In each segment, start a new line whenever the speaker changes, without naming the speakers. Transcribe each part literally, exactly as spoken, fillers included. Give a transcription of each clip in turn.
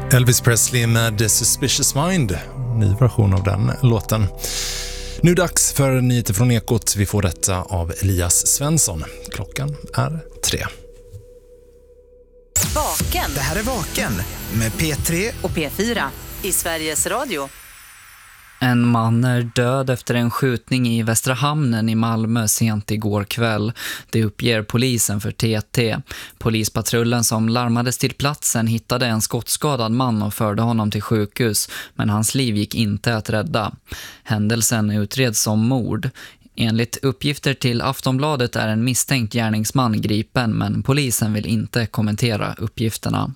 Elvis Presley med The Suspicious Mind. Ny version av den låten. Nu dags för nyheter från Ekot. Vi får detta av Elias Svensson. Klockan är tre.
Vaken.
Det här är Vaken med P tre
och P fyra i Sveriges Radio.
En man är död efter en skjutning i Västra Hamnen i Malmö sent igår kväll. Det uppger polisen för T T. Polispatrullen som larmades till platsen hittade en skottskadad man och förde honom till sjukhus, men hans liv gick inte att rädda. Händelsen utreds som mord. Enligt uppgifter till Aftonbladet är en misstänkt gärningsman gripen, men polisen vill inte kommentera uppgifterna.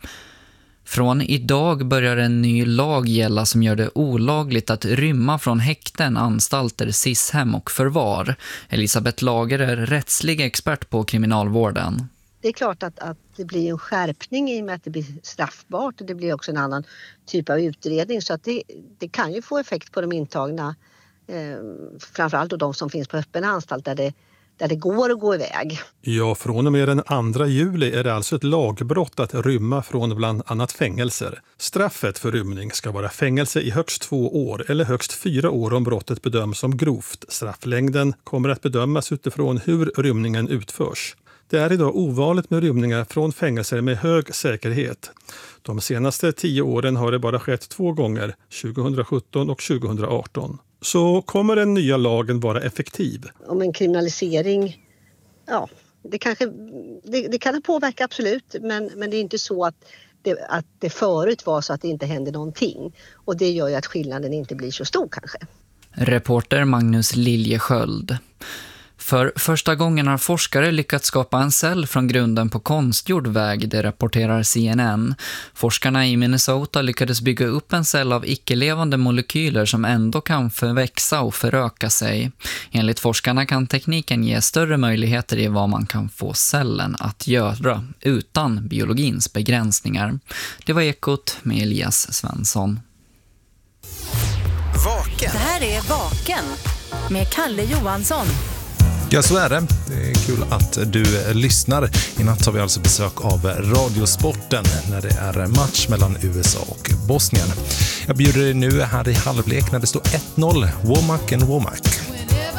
Från idag börjar en ny lag gälla som gör det olagligt att rymma från häkten, anstalter, sishem och förvar. Elisabeth Lager är rättslig expert på kriminalvården.
Det är klart att, att det blir en skärpning i och med att det blir straffbart, och det blir också en annan typ av utredning, så att det, det kan ju få effekt på de intagna, eh, framförallt då de som finns på öppen anstalt där det där det går att gå iväg.
Ja, från och med den andra juli är det alltså ett lagbrott att rymma från bland annat fängelser. Straffet för rymning ska vara fängelse i högst två år eller högst fyra år om brottet bedöms som grovt. Strafflängden kommer att bedömas utifrån hur rymningen utförs. Det är idag ovanligt med rymningar från fängelser med hög säkerhet. De senaste tio åren har det bara skett två gånger, tjugohundrasjutton och tjugohundraarton. Så kommer den nya lagen vara effektiv?
Om en kriminalisering, ja, det, kanske, det, det kan påverka absolut, men, men det är inte så att det, att det förut var så att det inte hände någonting. Och det gör ju att skillnaden inte blir så stor kanske.
Reporter Magnus Liljesköld. För första gången har forskare lyckats skapa en cell från grunden på konstgjord väg, det rapporterar C N N. Forskarna i Minnesota lyckades bygga upp en cell av icke-levande molekyler som ändå kan förväxa och föröka sig. Enligt forskarna kan tekniken ge större möjligheter i vad man kan få cellen att göra utan biologins begränsningar. Det var Ekot med Elias Svensson.
Vaken.
Det här är Vaken med Kalle Johansson.
Ja, så är det. Det är kul att du lyssnar. I natt har vi alltså besök av Radiosporten när det är match mellan U S A och Bosnien. Jag bjuder dig nu här i halvlek när det står ett noll. Womack and Womack.